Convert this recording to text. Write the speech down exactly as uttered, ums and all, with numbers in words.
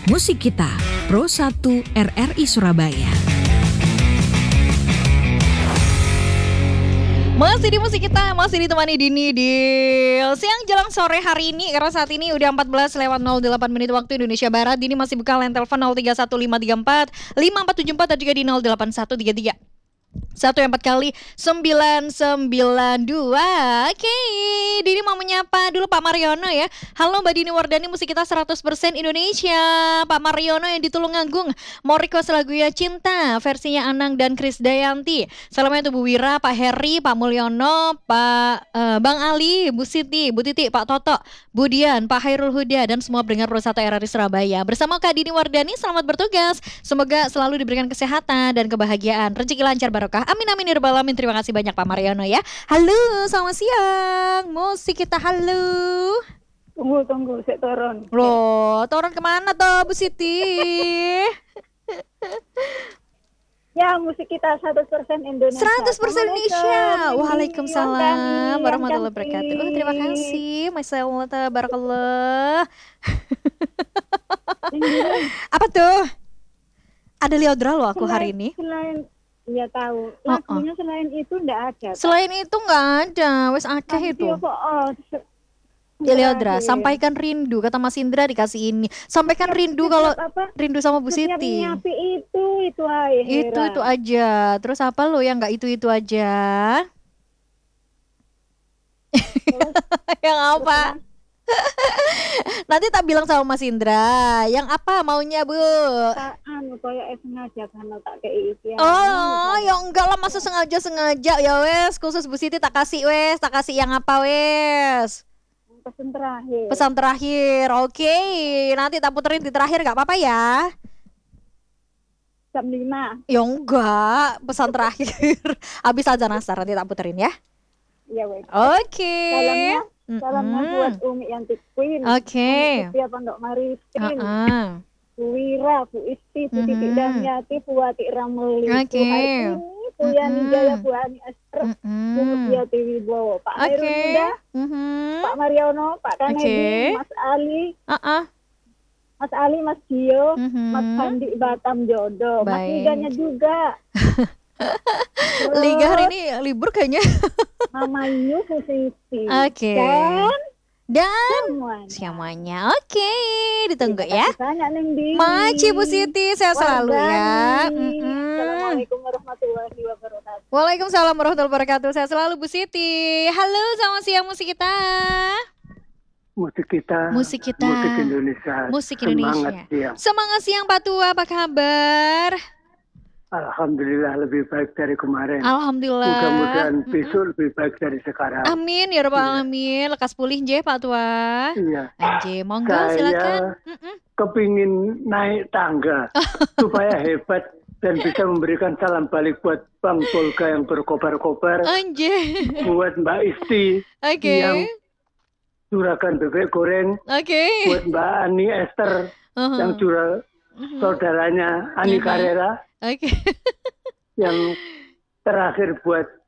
Musik Kita, Pro satu R R I Surabaya. Masih di Musik Kita, masih ditemani Dini di siang jelang sore hari ini. Karena saat ini udah empat belas lewat nol delapan menit waktu Indonesia Barat. Dini masih buka line telepon nol tiga satu lima tiga empat lima empat tujuh empat dan juga di nol delapan satu tiga tiga satu empat kali sembilan sembilan dua. Oke, Dini mau menyapa dulu Pak Mariono ya. Halo Mbak Dini Wardani, Musik Kita seratus persen Indonesia. Pak Mariono yang di Tulungagung mau request lagunya Cinta versinya Anang dan Krisdayanti. Salamnya untuk Bu Wira, Pak Heri, Pak Mulyono, Pak uh, Bang Ali, Bu Siti, Bu Titi, Pak Toto, Bu Dian, Pak Hairul Huda dan semua pendengar Pro satu R R I Surabaya. Bersama Kak Dini Wardani, selamat bertugas. Semoga selalu diberikan kesehatan dan kebahagiaan, rezeki lancar barokah. Amin amin ya rabbal alamin. Terima kasih banyak Pak Mariono ya. Halo, selamat siang. Musik Kita, halo. Tunggu, tunggu, saya turun. Loh, turun kemana toh Bu Siti? Ya, Musik Kita seratus persen Indonesia. seratus persen Indonesia. Waalaikumsalam Wardani, warahmatullahi yang wabarakatuh. cantik. Oh, terima kasih. Masya Allah, tabarakallah. Apa tuh? Ada Leodra loh aku hari ini. Selain, ya tahu. Oh, oh. Lagunya selain itu enggak ada. Selain itu nggak ada, wes akeh itu. Kok, oh, se- Ya Leodra, terakhir. sampaikan rindu, kata Mas Indra dikasih ini. Sampaikan Setiap- rindu setiap kalau apa, rindu sama Bu setiap Siti. nyapi itu, itu aja. Itu itu aja. Terus apa lo yang nggak itu itu aja? Yang apa? Nanti tak bilang sama Mas Indra. Yang apa maunya Bu? Anu, kayak eh, sengaja karena tak kayak itu. Oh, ya enggak lah, masa sengaja sengaja ya wes. Khusus Bu Siti tak kasih wes, tak kasih yang apa wes? Pesan terakhir. Pesan terakhir, oke. Nanti tak puterin di terakhir, nggak apa-apa ya? Jam lima. Ya enggak, pesan terakhir. Habis azan asar nanti tak puterin ya. Iya, wes. Oke. Salamnya, salamnya Mm-mm. buat Umi Yanti Queen. Oke. Umi Setia Pondok Maritim. Heeh. Bu Wira, Bu Isti, Bu Titik Mhm. Damiati, Bu Wati Rameli, Oke. Bu Hartini, Bu Yani Mhm. Jaya, Bu Ani Esther, Bu Mm-mm. Mutia Wibowo, Pak Oke. Hairul Huda, Mhm. Pak Mariono, Pak Kanedi, Oke. Mas Ali, Ah-ah. Mas Ali, Mas Gio, Mhm. Mas Handi Batam Jodoh, Mas Baik. Liganya juga. Terus Liga hari ini libur kayaknya. Mama Yu, Bu Siti. Oke. Dan Dan semuanya. semuanya oke, ditunggu ya. Banyak Neng Di. Maci Bu Siti, sehat selalu ya. Wardani. Mm-mm. Assalamualaikum warahmatullahi wabarakatuh. Waalaikumsalam warahmatullahi wabarakatuh. Sehat selalu Bu Siti. Halo, selamat siang Musik Kita. Musik Kita, Musik Kita. musik Indonesia, Musik semangat Indonesia. siang. Semangat siang Pak Tua, apa kabar? Alhamdulillah lebih baik dari kemarin. Alhamdulillah. Mudah-mudahan Mm-mm. besok lebih baik dari sekarang. Amin ya rabbal Iya. alamin. Lekas pulih nje Pak Tua. Iya, Anje, monggo Saya- silakan. Mm-mm. kepingin naik tangga supaya hebat dan bisa memberikan salam balik buat Bang Polga yang berkobar-kobar, Anje. buat Mbak Isti Oke. yang juragan bebek goreng, Oke. buat Mbak Ani Esther Uh-huh. yang jura Mhm. saudaranya Ani Mhm. Carrera, Oke. yang terakhir buat